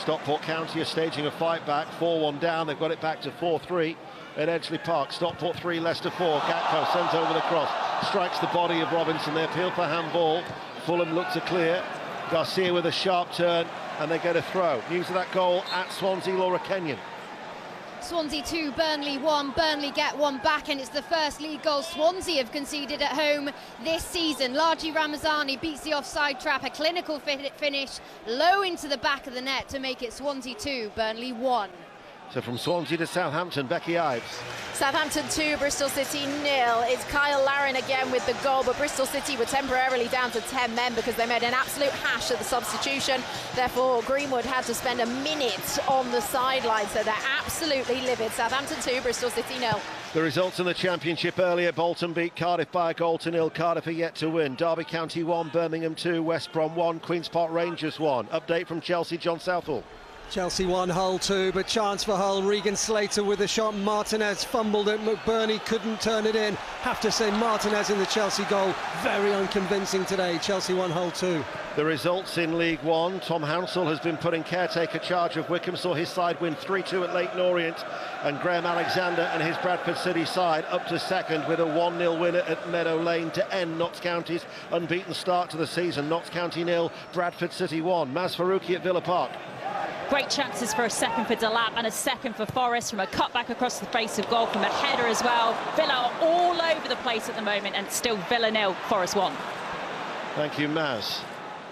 Stockport County are staging a fight back, four one down. They've got it back to four three at Edgeley Park. Stockport three, Leicester four. Gakpo sent over the cross, strikes the body of Robinson. They appeal for handball. Fulham look to clear. Garcia with a sharp turn, and they get a throw. News of that goal at Swansea, Laura Kenyon. Swansea two, Burnley one. Burnley get one back, and it's the first league goal Swansea have conceded at home this season. Largi Ramazani beats the offside trap, a clinical finish low into the back of the net to make it Swansea two, Burnley one. So from Swansea to Southampton, Becky Ives. Southampton two, Bristol City nil. It's Kyle Larin again with the goal, but Bristol City were temporarily down to ten men because they made an absolute hash at the substitution. Therefore, Greenwood had to spend a minute on the sideline, so they're absolutely livid. Southampton two, Bristol City nil. The results in the Championship earlier: Bolton beat Cardiff by a goal to nil. Cardiff are yet to win. Derby County one, Birmingham two, West Brom one, Queen's Park Rangers one. Update from Chelsea, John Southall. Chelsea one, Hull two, but chance for Hull. Regan Slater with a shot. Martinez fumbled it. McBurney couldn't turn it in. Have to say, Martinez in the Chelsea goal, very unconvincing today. Chelsea one, Hull two. The results in League One: Tom Hounsell has been put in caretaker charge of Wycombe, saw his side win three two at Leyton Orient, and Graham Alexander and his Bradford City side up to second with a one nil winner at Meadow Lane to end Notts County's unbeaten start to the season. Notts County nil, Bradford City one. Maz Faruqi at Villa Park. Great chances for a second for Delap and a second for Forest, from a cutback across the face of goal, from a header as well. Villa are all over the place at the moment, and still Villa nil, Forest one. Thank you, Maz.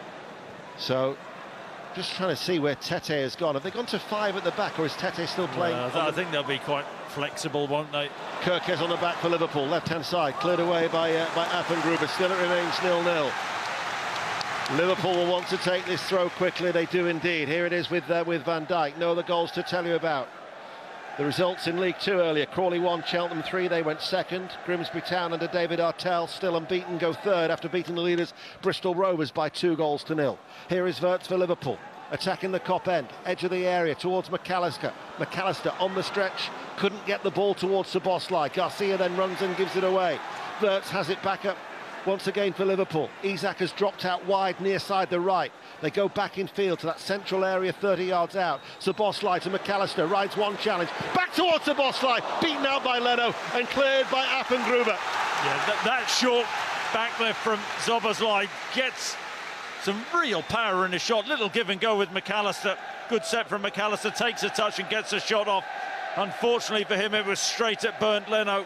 So, just trying to see where Tete has gone. Have they gone to five at the back, or is Tete still playing? Uh, I think they'll be quite flexible, won't they? Kirkes on the back for Liverpool, left-hand side, cleared away by uh, by Appengruber. Still it remains nil nil. Liverpool will want to take this throw quickly. They do indeed. Here it is with uh, with Van Dijk. No other goals to tell you about. The results in League Two earlier: Crawley one, Cheltenham three. They went second. Grimsby Town under David Artell, still unbeaten, go third after beating the leaders Bristol Rovers by two goals to nil. Here is Wirtz for Liverpool, attacking the Kop end, edge of the area towards McAllister. McAllister on the stretch, couldn't get the ball towards Szoboszlai. Garcia then runs and gives it away. Wirtz has it back up once again for Liverpool. Isak has dropped out wide near side the right. They go back in field to that central area thirty yards out. Szoboszlai to McAllister, rides one challenge, back towards Szoboszlai, beaten out by Leno and cleared by Appengruber. Yeah, that, that short back left from Szoboszlai gets some real power in the shot. Little give and go with McAllister. Good set from McAllister, takes a touch and gets a shot off. Unfortunately for him, it was straight at Bernd Leno,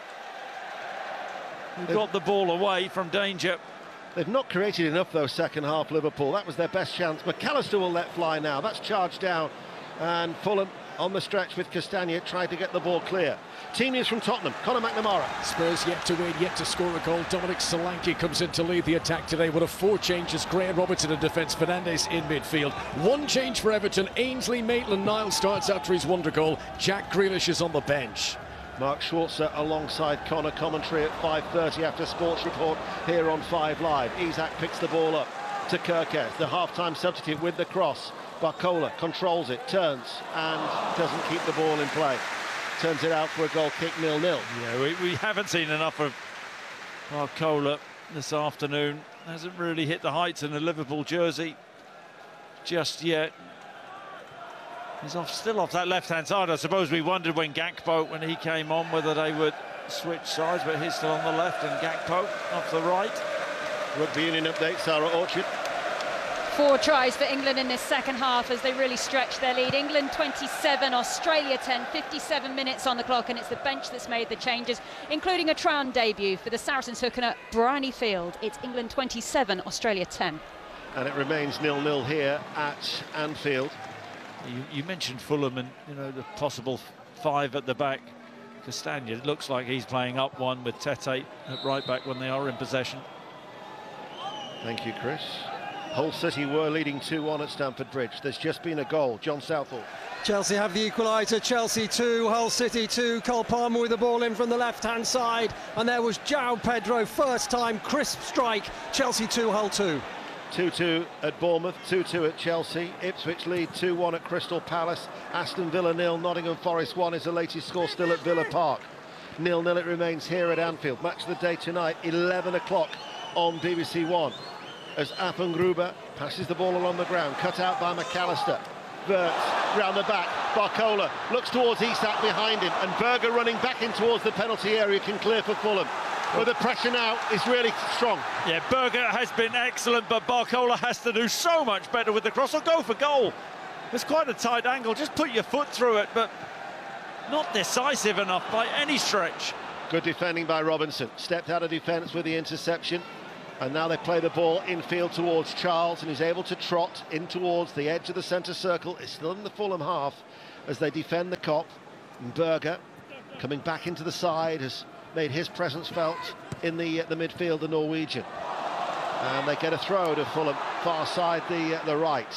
who got the ball away from danger. They've not created enough, though, second half, Liverpool. That was their best chance. McAllister will let fly now. That's charged down. And Fulham on the stretch with Castagna tried to get the ball clear. Team news from Tottenham, Conor McNamara. Spurs yet to win, yet to score a goal. Dominic Solanke comes in to lead the attack today. What a four changes: Graham Robertson in defence, Fernandes in midfield. One change for Everton: Ainsley Maitland-Niles starts after his wonder goal. Jack Grealish is on the bench. Mark Schwarzer alongside Connor, commentary at five thirty after Sports Report here on Five Live. Isak picks the ball up to Kirkes, the half-time substitute with the cross. Barcola controls it, turns and doesn't keep the ball in play. Turns it out for a goal kick, nil nil. Yeah, we, we haven't seen enough of Barcola this afternoon. Hasn't really hit the heights in the Liverpool jersey just yet. He's off, still off that left-hand side. I suppose we wondered when Gakpo, when he came on, whether they would switch sides, but he's still on the left and Gakpo off the right. Rugby Union update, Sarah Orchard. Four tries for England in this second half as they really stretch their lead. England twenty-seven, Australia ten, fifty-seven minutes on the clock, and it's the bench that's made the changes, including a Troun debut for the Saracens, who can at Bryony Field. It's England twenty-seven, Australia ten. And it remains nil nil here at Anfield. You, you mentioned Fulham and, you know, the possible five at the back. Castagna, it looks like he's playing up one with Tete at right back when they are in possession. Thank you, Chris. Hull City were leading two one at Stamford Bridge. There's just been a goal. John Southall. Chelsea have the equaliser. Chelsea two, Hull City two. Cole Palmer with the ball in from the left-hand side. And there was João Pedro, first time crisp strike. Chelsea two, Hull two. two two at Bournemouth, two two at Chelsea. Ipswich lead two one at Crystal Palace. Aston Villa nil, Nottingham Forest one is the latest score still at Villa Park. nil nil it remains here at Anfield. Match of the day tonight, eleven o'clock on B B C One. As Appengruber passes the ball along the ground, cut out by McAllister. Verts round the back. Barcola looks towards Isak behind him, and Berger running back in towards the penalty area can clear for Fulham. But the pressure now is really strong. Yeah, Berger has been excellent, but Barcola has to do so much better with the cross or go for goal. It's quite a tight angle, just put your foot through it, but not decisive enough by any stretch. Good defending by Robinson. Stepped out of defence with the interception. And now they play the ball infield towards Charles, and he's able to trot in towards the edge of the centre circle. It's still in the Fulham half as they defend the Kop. And Berger, coming back into the side, has made his presence felt in the uh, the midfield, the Norwegian. And they get a throw to Fulham, far side the uh, the right.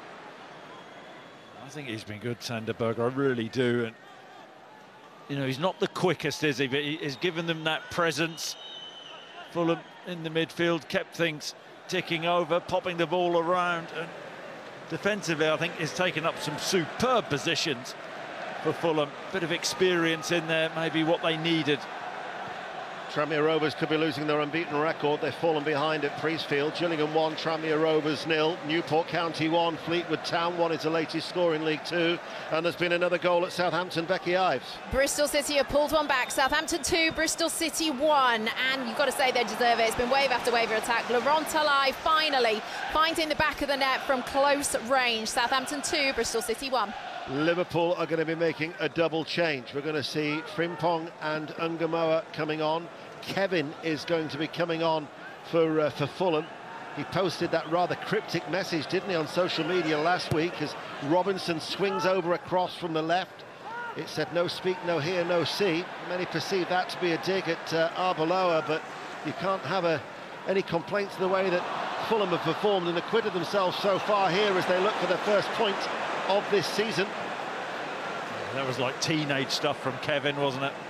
I think he's been good, Sander Berger, I really do. And you know, he's not the quickest, is he? But he has given them that presence. Fulham in the midfield kept things ticking over, popping the ball around, and defensively I think he's taken up some superb positions for Fulham. Bit of experience in there, maybe what they needed. Tranmere Rovers could be losing their unbeaten record. They've fallen behind at Priestfield. Gillingham one, Tranmere Rovers nil. Newport County one, Fleetwood Town one is the latest score in League Two. And there's been another goal at Southampton. Becky Ives. Bristol City have pulled one back. Southampton two, Bristol City one. And you've got to say they deserve it. It's been wave after wave attack. Laurent Talai finally finding the back of the net from close range. Southampton two, Bristol City one. Liverpool are going to be making a double change. We're going to see Frimpong and Ungamoa coming on. Kevin is going to be coming on for uh, for Fulham. He posted that rather cryptic message, didn't he, on social media last week, as Robinson swings over across from the left. It said no speak, no hear, no see. Many perceive that to be a dig at uh, Arbeloa, but you can't have a, any complaints to the way that Fulham have performed and acquitted themselves so far here as they look for the first point of this season. Yeah, that was like teenage stuff from Kevin, wasn't it?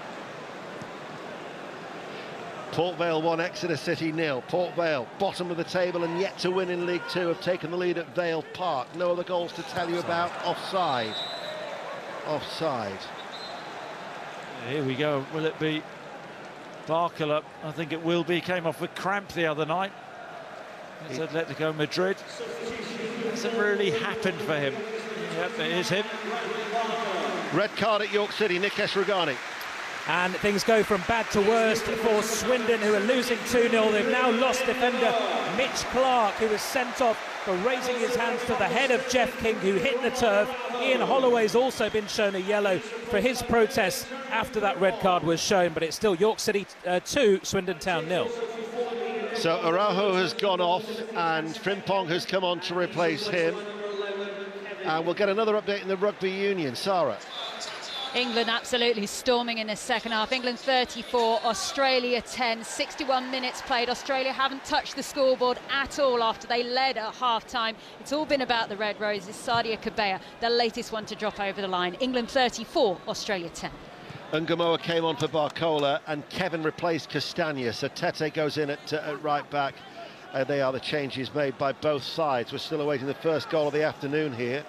Port Vale one, Exeter City nil. Port Vale, bottom of the table and yet to win in League Two, have taken the lead at Vale Park. No other goals to tell you about. Offside. Offside. Here we go. Will it be Barcola? I think it will be. Came off with cramp the other night. It's Atletico Madrid. Hasn't really happened for him. Yep, it is him. Red card at York City, Nikesh Rugani. And things go from bad to worst for Swindon, who are losing two nil. They've now lost defender Mitch Clark, who was sent off for raising his hands to the head of Jeff King, who hit the turf. Ian Holloway's also been shown a yellow for his protest after that red card was shown, but it's still York City uh, two, Swindon Town nil. So Araujo has gone off and Frimpong has come on to replace him. And we'll get another update in the rugby union. Sarah. England absolutely storming in this second half. England thirty-four, Australia ten, sixty-one minutes played. Australia haven't touched the scoreboard at all after they led at half-time. It's all been about the Red Roses. Sadia Kabea, the latest one to drop over the line. England thirty-four, Australia ten. Ungamoa came on for Barcola and Kevin replaced Castagna. So Tete goes in at, uh, at right back. Uh, they are the changes made by both sides. We're still awaiting the first goal of the afternoon here.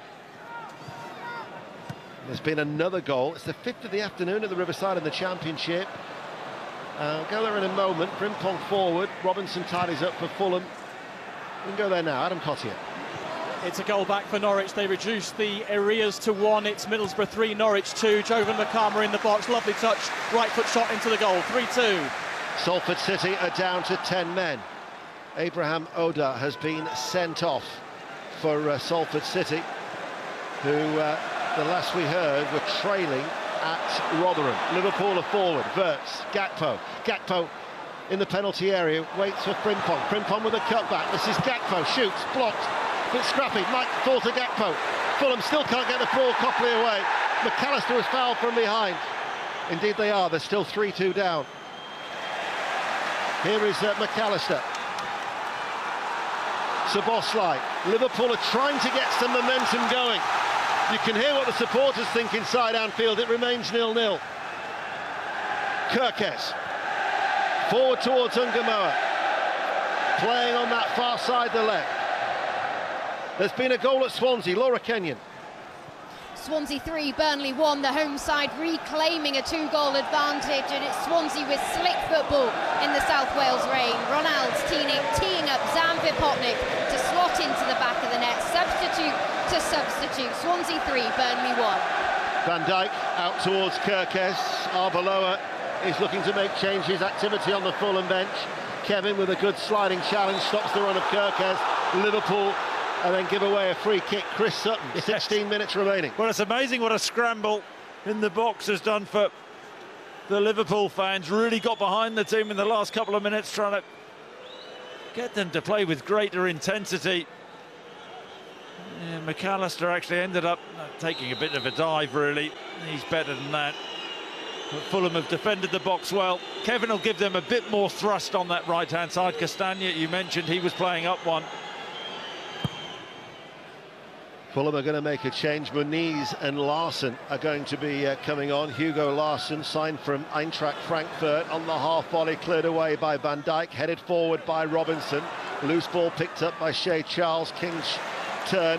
There's been another goal. It's the fifth of the afternoon at the Riverside in the Championship. Uh, we'll go there in a moment. Frimpong forward. Robinson tidies up for Fulham. We can go there now. Adam Cottier. It's a goal back for Norwich. They reduced the areas to one. It's Middlesbrough three, Norwich two. Jovan Makama in the box. Lovely touch. Right foot shot into the goal. three two. Salford City are down to ten men. Abraham Oda has been sent off for uh, Salford City, who... Uh, the last we heard were trailing at Rotherham. Liverpool are forward. Verts, Gakpo. Gakpo in the penalty area, waits for Frimpong. Frimpong with a cutback. This is Gakpo, shoots, blocked. Bit scrappy. Mike fall to Gakpo. Fulham still can't get the ball properly away. McAllister was fouled from behind. Indeed they are. They're still three two down. Here is uh, McAllister. Szoboszlai. Liverpool are trying to get some momentum going. You can hear what the supporters think inside Anfield. It remains nil nil. Kirkes. Forward towards Ungamoa. Playing on that far side, the left. There's been a goal at Swansea. Laura Kenyon. Swansea three, Burnley one, the home side reclaiming a two-goal advantage, and it's Swansea with slick football in the South Wales rain. Ronald's teeing, teeing up Zam Vipotnik to slot into the back of the net. Substitute to substitute. Swansea three, Burnley one. Van Dijk out towards Kirkes. Arbeloa is looking to make changes. Activity on the Fulham bench. Kevin with a good sliding challenge stops the run of Kirkes. Liverpool and then give away a free kick. Chris Sutton, yes. sixteen minutes remaining. Well, it's amazing what a scramble in the box has done for the Liverpool fans. Really got behind the team in the last couple of minutes, trying to get them to play with greater intensity. Yeah, McAllister actually ended up taking a bit of a dive, really. He's better than that. But Fulham have defended the box well. Kevin will give them a bit more thrust on that right-hand side. Castagna, you mentioned, he was playing up one. Fulham are going to make a change. Muniz and Larson are going to be uh, coming on. Hugo Larson, signed from Eintracht Frankfurt, on the half volley, cleared away by Van Dijk, headed forward by Robinson. Loose ball picked up by Shea Charles. King's turn.